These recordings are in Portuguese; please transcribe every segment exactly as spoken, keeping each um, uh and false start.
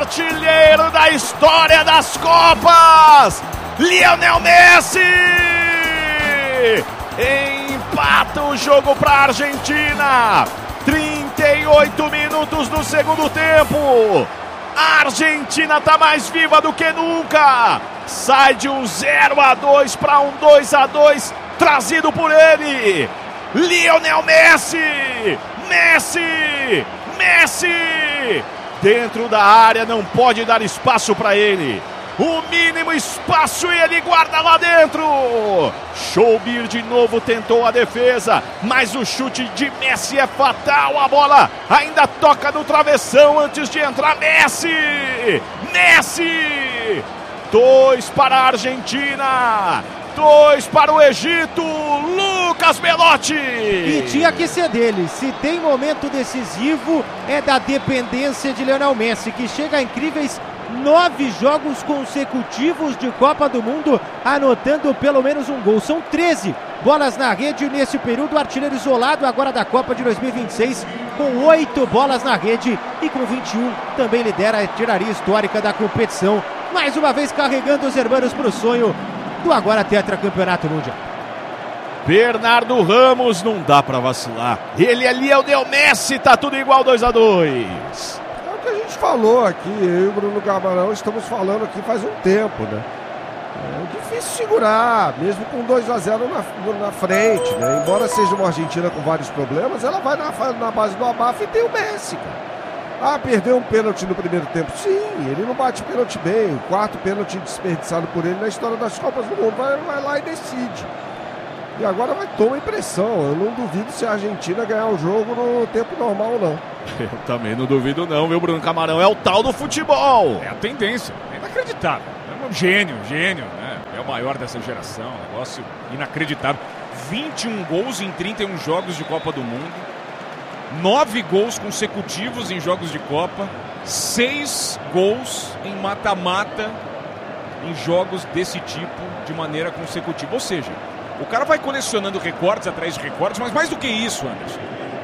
artilheiro da história das Copas, Lionel Messi! Empata o jogo para a Argentina. trinta e oito minutos do segundo tempo. A Argentina está mais viva do que nunca. Sai de um zero a dois para um dois a dois, trazido por ele, Lionel Messi. Messi! Messi! Dentro da área, não pode dar espaço para ele. O mínimo espaço e ele guarda lá dentro. Schoubir de novo tentou a defesa, mas o chute de Messi é fatal. A bola ainda toca no travessão antes de entrar. Messi! Messi! Dois para a Argentina, dois para o Egito. Lucas Belotti! E tinha que ser dele. Se tem momento decisivo, é da dependência de Lionel Messi, que chega a incríveis nove jogos consecutivos de Copa do Mundo, anotando pelo menos um gol. São treze bolas na rede nesse período. Artilheiro isolado agora da Copa de dois mil e vinte e seis, com oito bolas na rede, e com vinte e um também lidera a tiraria histórica da competição. Mais uma vez carregando os hermanos para o sonho do agora tetracampeonato mundial. Bernardo Ramos, não dá para vacilar. Ele ali é o Lionel Messi, tá tudo igual, dois a dois. É o que a gente falou aqui, eu e o Bruno Camarão estamos falando aqui faz um tempo, né? É difícil segurar, mesmo com dois a zero na, na frente, né? Embora seja uma Argentina com vários problemas, ela vai na, na base do abafo e tem o Messi, cara. Ah, perdeu um pênalti no primeiro tempo. Sim, ele não bate pênalti bem. O quarto pênalti desperdiçado por ele na história das Copas do Mundo. Vai, vai lá e decide. E agora vai tomar impressão. Eu não duvido se a Argentina ganhar o jogo no tempo normal, não. Eu também não duvido não, viu, Bruno Camarão? É o tal do futebol. É a tendência. É inacreditável. É um gênio, gênio, né? É o maior dessa geração. Negócio inacreditável. vinte e um gols em trinta e um jogos de Copa do Mundo. Nove gols consecutivos em jogos de Copa, seis gols em mata-mata em jogos desse tipo de maneira consecutiva. Ou seja, o cara vai colecionando recordes atrás de recordes, mas mais do que isso, Anderson,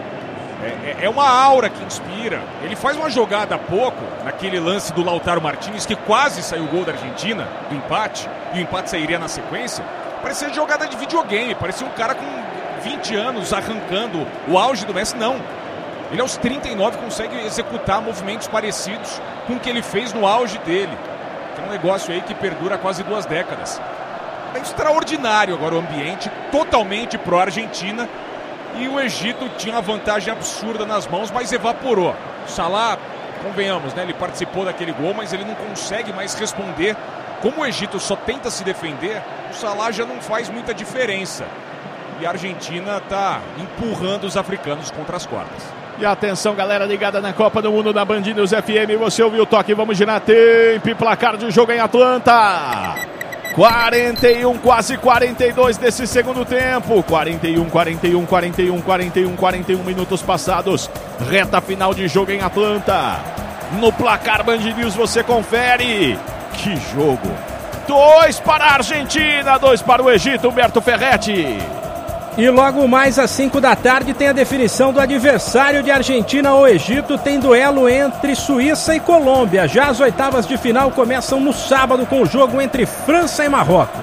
é, é uma aura que inspira. Ele faz uma jogada há pouco, naquele lance do Lautaro Martínez, que quase saiu o gol da Argentina, do empate, e o empate sairia na sequência. Parecia jogada de videogame, parecia um cara com vinte anos arrancando o auge do Messi. Não, ele aos trinta e nove consegue executar movimentos parecidos com o que ele fez no auge dele, que é um negócio aí que perdura há quase duas décadas. É extraordinário agora o ambiente, totalmente pró-Argentina, e o Egito tinha uma vantagem absurda nas mãos, mas evaporou. O Salah, convenhamos, né, ele participou daquele gol, mas ele não consegue mais responder. Como o Egito só tenta se defender, o Salah já não faz muita diferença. E a Argentina está empurrando os africanos contra as cordas. E atenção, galera ligada na Copa do Mundo da Band News F M. Você ouviu o toque, vamos girar tempo e placar de jogo em Atlanta. quarenta e um, quase quarenta e dois desse segundo tempo. quarenta e um, quarenta e um, quarenta e um, quarenta e um, quarenta e um minutos passados. Reta final de jogo em Atlanta. No placar Band News você confere. Que jogo! Dois para a Argentina, dois para o Egito, Humberto Ferretti. E logo mais às cinco da tarde tem a definição do adversário de Argentina ou Egito. Tem duelo entre Suíça e Colômbia. Já as oitavas de final começam no sábado com o jogo entre França e Marrocos.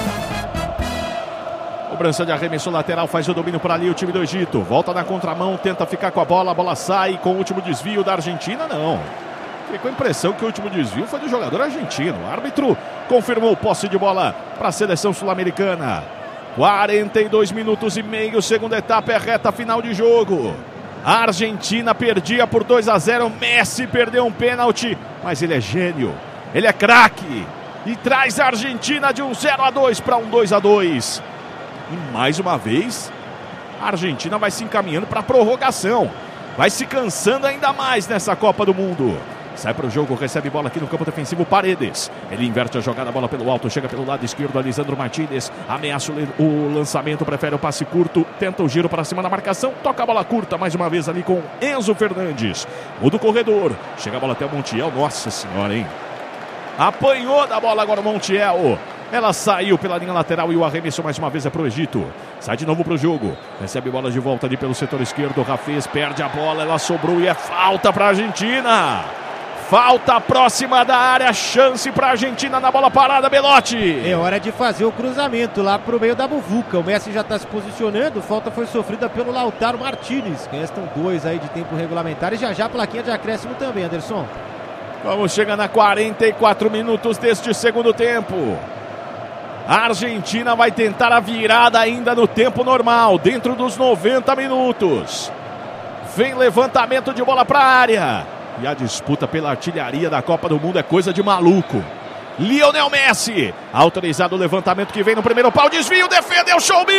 Cobrança de arremesso lateral, faz o domínio para ali o time do Egito. Volta na contramão, tenta ficar com a bola, a bola sai com o último desvio da Argentina, não. Ficou a impressão que o último desvio foi do jogador argentino. O árbitro confirmou posse de bola para a seleção sul-americana. quarenta e dois minutos e meio, segunda etapa, é reta final de jogo. A Argentina perdia por dois a zero, Messi perdeu um pênalti, mas ele é gênio, ele é craque e traz a Argentina de um zero a dois para um dois a dois. E mais uma vez, a Argentina vai se encaminhando para a prorrogação, vai se cansando ainda mais nessa Copa do Mundo. Sai para o jogo, recebe bola aqui no campo defensivo, Paredes. Ele inverte a jogada, a bola pelo alto, chega pelo lado esquerdo, Lisandro Martínez. Ameaça o lançamento, prefere o passe curto, tenta o giro para cima da marcação, toca a bola curta mais uma vez ali com Enzo Fernandes. Muda o corredor, chega a bola até o Montiel, nossa senhora, hein? Apanhou da bola agora o Montiel. Ela saiu pela linha lateral e o arremesso mais uma vez é para o Egito. Sai de novo para o jogo. Recebe bola de volta ali pelo setor esquerdo. Rafez perde a bola, ela sobrou e é falta para a Argentina. Falta próxima da área, chance para a Argentina na bola parada, Belotti. É hora de fazer o cruzamento lá pro meio da muvuca. O Messi já está se posicionando, falta foi sofrida pelo Lautaro Martínez. Restam dois aí de tempo regulamentar e já já a plaquinha de acréscimo também, Anderson. Vamos chegar a quarenta e quatro minutos deste segundo tempo. A Argentina vai tentar a virada ainda no tempo normal, dentro dos noventa minutos. Vem levantamento de bola para a área. E a disputa pela artilharia da Copa do Mundo é coisa de maluco. Lionel Messi, autorizado o levantamento que vem no primeiro pau, desvio, defendeu, Choumi!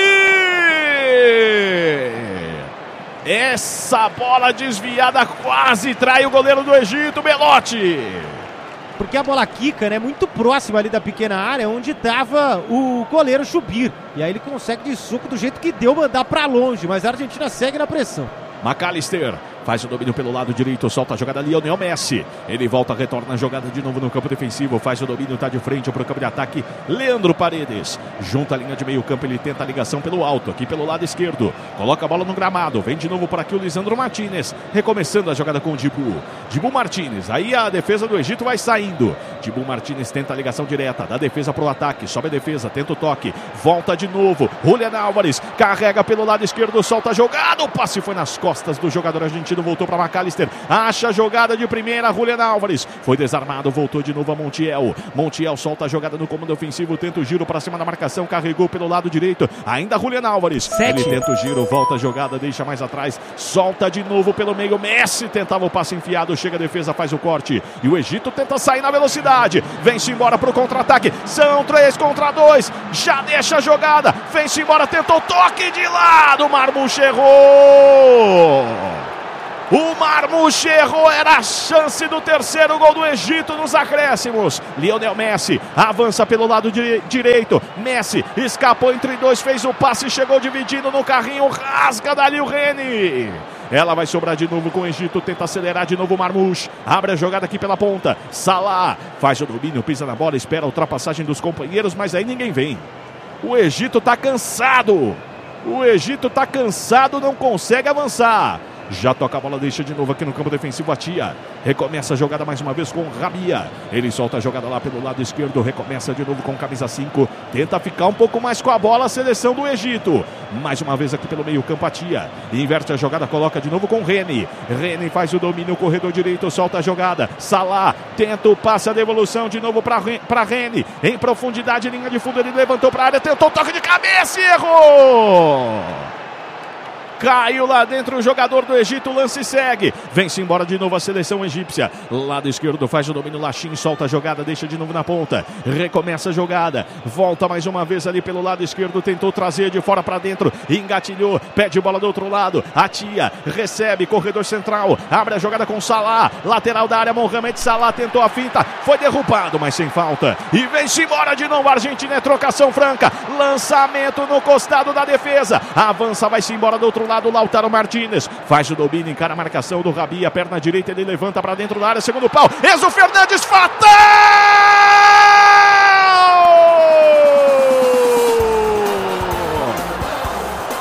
Essa bola desviada quase trai o goleiro do Egito, Belotti. Porque a bola quica, né, muito próxima ali da pequena área, onde estava o goleiro Chubir. E aí ele consegue de soco do jeito que deu mandar para longe, mas a Argentina segue na pressão. McAllister faz o domínio pelo lado direito, solta a jogada ali, Lionel Messi. Ele volta, retorna a jogada de novo no campo defensivo, faz o domínio, está de frente para o campo de ataque. Leandro Paredes, junta a linha de meio campo, ele tenta a ligação pelo alto, aqui pelo lado esquerdo. Coloca a bola no gramado, vem de novo por aqui o Lisandro Martínez, recomeçando a jogada com o Dibu. Dibu Martínez, aí a defesa do Egito vai saindo. Dibu Martínez tenta a ligação direta, da defesa para o ataque, sobe a defesa, tenta o toque, volta de novo. Julián Álvares, carrega pelo lado esquerdo, solta a jogada, o passe foi nas costas do jogador argentino, voltou para McAllister, acha a jogada de primeira, Julián Álvares, foi desarmado, voltou de novo a Montiel, Montiel solta a jogada no comando ofensivo, tenta o giro para cima da marcação, carregou pelo lado direito, ainda Julián Álvares, Sete. ele tenta o giro, volta a jogada, deixa mais atrás, solta de novo pelo meio, Messi tentava o passe enfiado, chega a defesa, faz o corte, e o Egito tenta sair na velocidade, vem-se embora para o contra-ataque, são três contra dois, já deixa a jogada, vem-se embora, tentou toque de lado, Marmouche errou! O Marmouche errou, era a chance do terceiro gol do Egito nos acréscimos. Lionel Messi avança pelo lado dire- direito. Messi escapou entre dois, fez o passe, chegou dividindo no carrinho, rasga dali o Reni. Ela vai sobrar de novo com o Egito, tenta acelerar de novo o Marmouche. Abre a jogada aqui pela ponta. Salah faz o domínio, pisa na bola, espera a ultrapassagem dos companheiros, mas aí ninguém vem. O Egito tá cansado. O Egito tá cansado, não consegue avançar. Já toca a bola, deixa de novo aqui no campo defensivo a Tia. Recomeça a jogada mais uma vez com o Rabia. Ele solta a jogada lá pelo lado esquerdo. Recomeça de novo com camisa cinco. Tenta ficar um pouco mais com a bola a seleção do Egito. Mais uma vez aqui pelo meio campo a Tia. Inverte a jogada, coloca de novo com Reni. Reni faz o domínio, corredor direito, solta a jogada. Salah tenta o passe, a devolução de novo para Reni. Em profundidade, linha de fundo, ele levantou para a área, tentou toque de cabeça e errou! Caiu lá dentro o jogador do Egito, o lance segue. Vem-se embora de novo a seleção egípcia. Lado esquerdo faz o domínio, Lachim solta a jogada, deixa de novo na ponta. Recomeça a jogada. Volta mais uma vez ali pelo lado esquerdo, tentou trazer de fora para dentro. Engatilhou, pede bola do outro lado. A Tia recebe, corredor central. Abre a jogada com Salah. Lateral da área, Mohamed Salah tentou a finta. Foi derrubado, mas sem falta. E vem-se embora de novo a Argentina, é trocação franca. Lançamento no costado da defesa. Avança, vai-se embora do outro lado, Lautaro Martínez faz o domínio, encara a marcação do Rabia, perna direita, ele levanta para dentro da área, segundo pau, Enzo Fernandes, fatal!